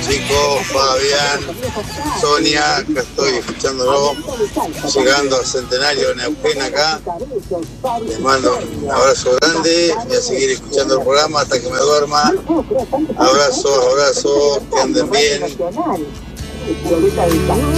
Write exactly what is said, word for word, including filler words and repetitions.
chicos, Fabián, Sonia, acá estoy escuchándolo, llegando a Centenario Neuquén acá. Les mando un abrazo grande y a seguir escuchando el programa hasta que me duerma. Abrazos, abrazos, que anden bien.